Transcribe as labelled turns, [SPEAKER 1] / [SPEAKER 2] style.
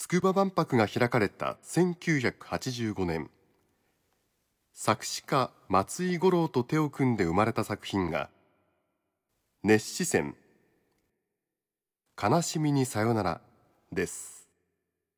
[SPEAKER 1] 筑波万博が開かれた1985年、作詞家松井五郎と手を組んで生まれた作品が熱視線、悲しみにさよならです。